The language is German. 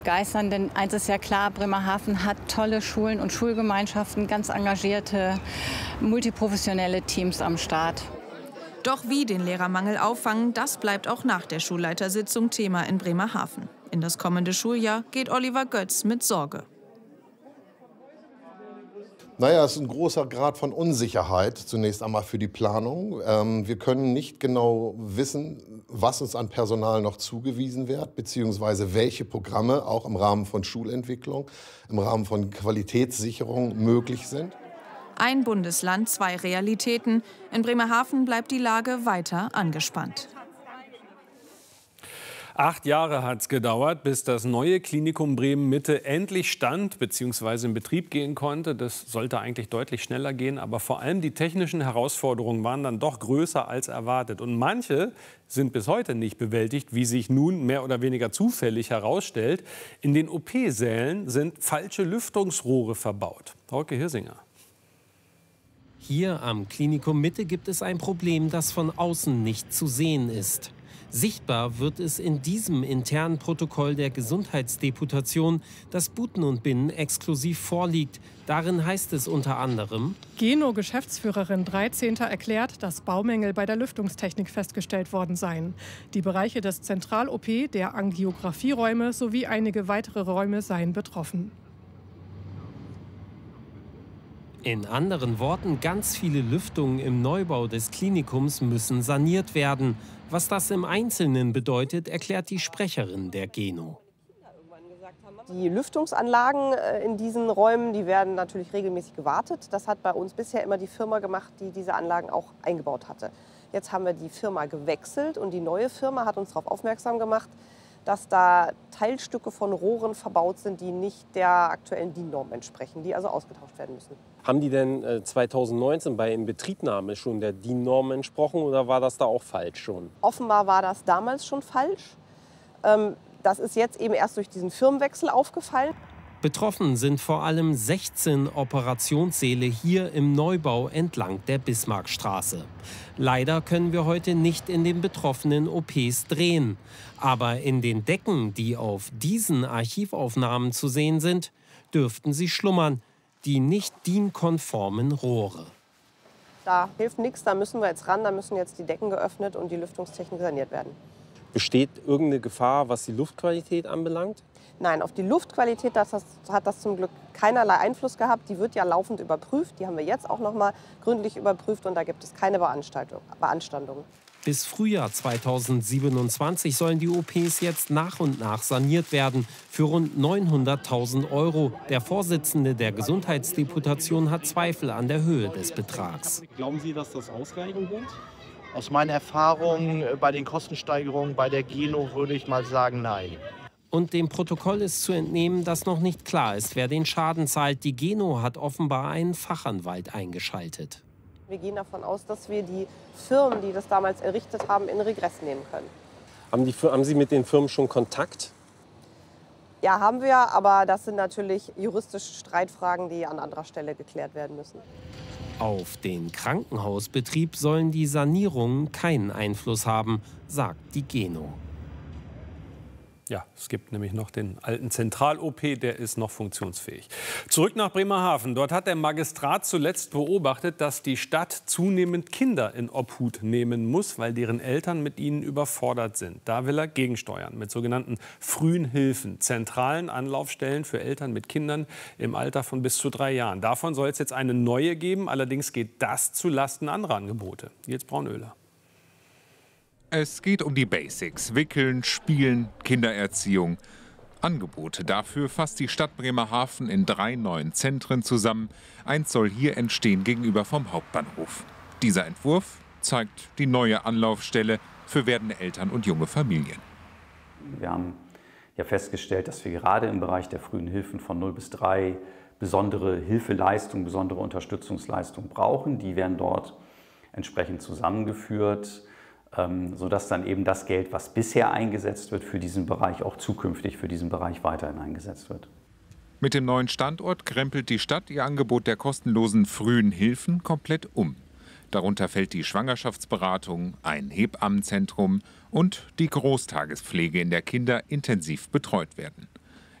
Begeistern, denn eins ist ja klar, Bremerhaven hat tolle Schulen und Schulgemeinschaften, ganz engagierte, multiprofessionelle Teams am Start. Doch wie den Lehrermangel auffangen, das bleibt auch nach der Schulleitersitzung Thema in Bremerhaven. In das kommende Schuljahr geht Oliver Götz mit Sorge. Naja, es ist ein großer Grad von Unsicherheit, zunächst einmal für die Planung. Wir können nicht genau wissen, was uns an Personal noch zugewiesen wird, beziehungsweise welche Programme auch im Rahmen von Schulentwicklung, im Rahmen von Qualitätssicherung möglich sind. Ein Bundesland, zwei Realitäten. In Bremerhaven bleibt die Lage weiter angespannt. 8 Jahre hat es gedauert, bis das neue Klinikum Bremen-Mitte endlich stand bzw. in Betrieb gehen konnte. Das sollte eigentlich deutlich schneller gehen, aber vor allem die technischen Herausforderungen waren dann doch größer als erwartet. Und manche sind bis heute nicht bewältigt, wie sich nun mehr oder weniger zufällig herausstellt. In den OP-Sälen sind falsche Lüftungsrohre verbaut. Hauke Hirsinger. Hier am Klinikum Mitte gibt es ein Problem, das von außen nicht zu sehen ist. Sichtbar wird es in diesem internen Protokoll der Gesundheitsdeputation, das Buten und Binnen exklusiv vorliegt. Darin heißt es unter anderem: Geno-Geschäftsführerin 13. erklärt, dass Baumängel bei der Lüftungstechnik festgestellt worden seien. Die Bereiche des Zentral-OP, der Angiografieräume sowie einige weitere Räume seien betroffen. In anderen Worten, ganz viele Lüftungen im Neubau des Klinikums müssen saniert werden. Was das im Einzelnen bedeutet, erklärt die Sprecherin der Geno. Die Lüftungsanlagen in diesen Räumen, die werden natürlich regelmäßig gewartet. Das hat bei uns bisher immer die Firma gemacht, die diese Anlagen auch eingebaut hatte. Jetzt haben wir die Firma gewechselt und die neue Firma hat uns darauf aufmerksam gemacht, dass da Teilstücke von Rohren verbaut sind, die nicht der aktuellen DIN-Norm entsprechen, die also ausgetauscht werden müssen. Haben die denn 2019 bei Inbetriebnahme schon der DIN-Norm entsprochen oder war das da auch falsch schon? Offenbar war das damals schon falsch. Das ist jetzt eben erst durch diesen Firmenwechsel aufgefallen. Betroffen sind vor allem 16 Operationssäle hier im Neubau entlang der Bismarckstraße. Leider können wir heute nicht in den betroffenen OPs drehen. Aber in den Decken, die auf diesen Archivaufnahmen zu sehen sind, dürften sie schlummern, die nicht DIN-konformen Rohre. Da hilft nichts, da müssen wir jetzt ran, da müssen jetzt die Decken geöffnet und die Lüftungstechnik saniert werden. Besteht irgendeine Gefahr, was die Luftqualität anbelangt? Nein, auf die Luftqualität hat das zum Glück keinerlei Einfluss gehabt. Die wird ja laufend überprüft. Die haben wir jetzt auch noch mal gründlich überprüft und da gibt es keine Beanstandungen. Bis Frühjahr 2027 sollen die OPs jetzt nach und nach saniert werden, für rund 900.000 €. Der Vorsitzende der Gesundheitsdeputation hat Zweifel an der Höhe des Betrags. Glauben Sie, dass das ausreichend wird? Aus meiner Erfahrung bei den Kostensteigerungen bei der Geno würde ich mal sagen, nein. Und dem Protokoll ist zu entnehmen, dass noch nicht klar ist, wer den Schaden zahlt. Die Geno hat offenbar einen Fachanwalt eingeschaltet. Wir gehen davon aus, dass wir die Firmen, die das damals errichtet haben, in Regress nehmen können. Haben Sie mit den Firmen schon Kontakt? Ja, haben wir, aber das sind natürlich juristische Streitfragen, die an anderer Stelle geklärt werden müssen. Auf den Krankenhausbetrieb sollen die Sanierungen keinen Einfluss haben, sagt die Geno. Ja, es gibt nämlich noch den alten Zentral-OP, der ist noch funktionsfähig. Zurück nach Bremerhaven. Dort hat der Magistrat zuletzt beobachtet, dass die Stadt zunehmend Kinder in Obhut nehmen muss, weil deren Eltern mit ihnen überfordert sind. Da will er gegensteuern mit sogenannten frühen Hilfen, zentralen Anlaufstellen für Eltern mit Kindern im Alter von bis zu 3 Jahren. Davon soll es jetzt eine neue geben. Allerdings geht das zulasten anderer Angebote. Nils Braunöhler. Es geht um die Basics: Wickeln, Spielen, Kindererziehung. Angebote dafür fasst die Stadt Bremerhaven in 3 neuen Zentren zusammen. Eins soll hier entstehen gegenüber vom Hauptbahnhof. Dieser Entwurf zeigt die neue Anlaufstelle für werdende Eltern und junge Familien. Wir haben ja festgestellt, dass wir gerade im Bereich der frühen Hilfen von 0 bis 3 besondere Hilfeleistung, besondere Unterstützungsleistung brauchen. Die werden dort entsprechend zusammengeführt, sodass dann eben das Geld, was bisher eingesetzt wird für diesen Bereich, auch zukünftig für diesen Bereich weiterhin eingesetzt wird. Mit dem neuen Standort krempelt die Stadt ihr Angebot der kostenlosen frühen Hilfen komplett um. Darunter fällt die Schwangerschaftsberatung, ein Hebammenzentrum und die Großtagespflege, in der Kinder intensiv betreut werden.